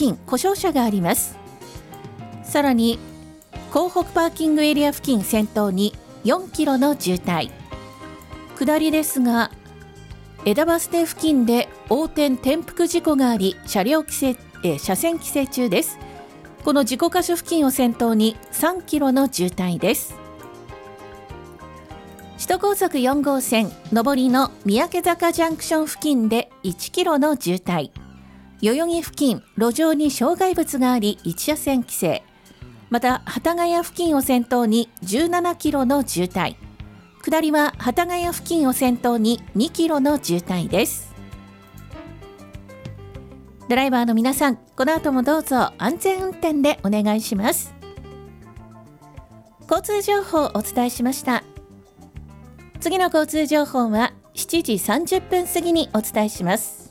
近故障車があります。さらに港北パーキングエリア付近先頭に4キロの渋滞。下りですが枝バス停付近で横転転覆事故があり車線規制中です。この事故箇所付近を先頭に3キロの渋滞です。首都高速4号線上りの三宅坂ジャンクション付近で1キロの渋滞。代々木付近路上に障害物があり1車線規制。また幡ヶ谷付近を先頭に17キロの渋滞。下りは幡ヶ谷付近を先頭に2キロの渋滞です。ドライバーの皆さん、この後もどうぞ安全運転でお願いします。交通情報をお伝えしました。次の交通情報は7時30分過ぎにお伝えします。